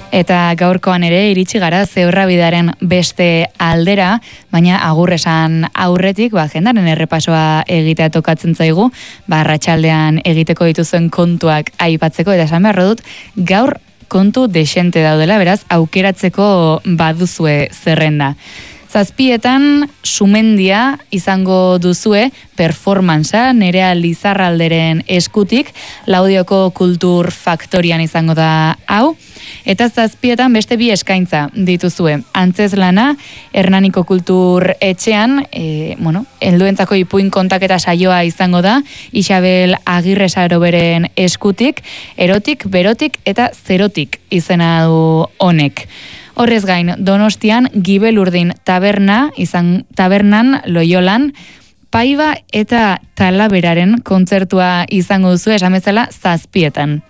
Eta gaurkoan ere iritsi gara Zebrabidaren beste aldera, baina agur esan aurretik, jendaren errepasoa egitea tokatzen zaigu, arratsaldean egiteko dituzuen kontuak aipatzeko, eta esan beharro dut, gaur kontu desente daudela, beraz, aukeratzeko baduzue zerrenda. 7:00 Sumendia izango duzue performancea Nerea Lizarralderen eskutik, Laudioko Kultur Faktorian izango da hau, eta 7:00 beste bi eskaintza dituzue. Antzezlana Hernaniko Kultur Etxean, helduentzako ipuin kontaketa saioa izango da, Isabel Agirre Saroberen eskutik, Erotik, Berotik eta Zerotik izena du honek. Horrez gain, Donostian Gibelurdin tabernan Loiolan, Paiba eta Talaberaren kontzertua izango duzu, esan bezala 7:00.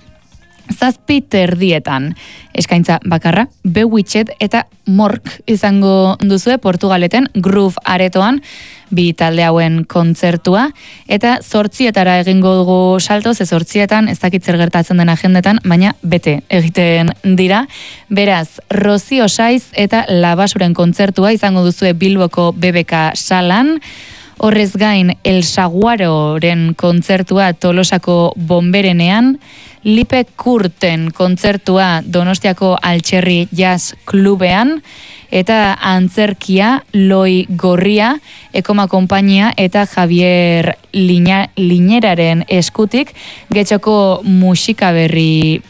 7:30 eskaintza bakarra, Bewitched eta Mork izango duzue Portugaleten Groove aretoan, bi talde hauen kontzertua, eta 8:00 egingo dugu salto, 8:00 ez dakit zer gertatzen den agendetan, baina bete egiten dira. Beraz, Rocío Saiz eta Labasuren kontzertua izango duzue Bilboko BBK salan, horrez gain El Saguaroren kontzertua Tolosako Bonberenean, Lipe Kurten kontzertua Donostiako Altxerri Jazz Klubean, eta antzerkia Loi Gorria, Ekoma Konpainia eta Javier Liñeraren eskutik, Getxoko musika berri,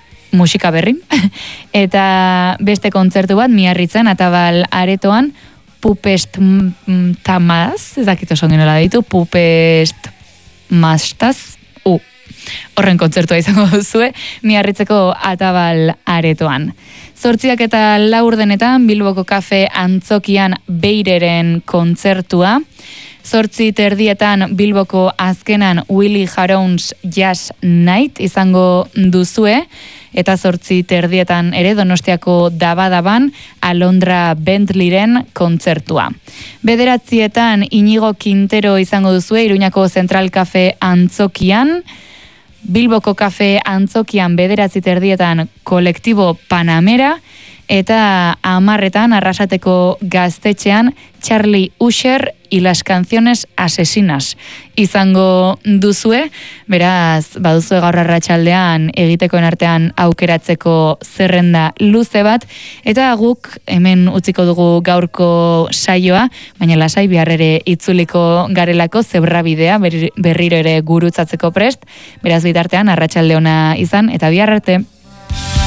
eta beste kontzertu bat Miarritzen Atabal aretoan, Pupest Tamaz, ez dakit oso nola ditu, Pupest Mastaz, horren kontzertua izango duzue, Miarritzeko Atabal aretoan. 8:04 Bilboko Kafe Antzokian Beireren kontzertua, 8:30 Bilboko azkenan Willy Jarons Jazz Night izango duzue, eta 8:30 ere Donostiako Dabadaban Alondra Bentleyren kontzertua. 9:00 Inigo Quintero izango duzue Iruñako Central Cafe Antzokian, Bilboko Kafe Antzokian 9:30 Kolektibo Panamera, eta 10:00 Arrasateko Gaztetxean Charlie Usher y las canciones asesinas izango duzue, beraz, baduzue gaur arratsaldean egitekoen artean aukeratzeko zerrenda luze bat, eta guk hemen utziko dugu gaurko saioa, baina lasai bihar ere itzuliko garelako Zebrabidea berriro ere gurutzatzeko prest, beraz bitartean arratsalde ona izan, eta bihar arte.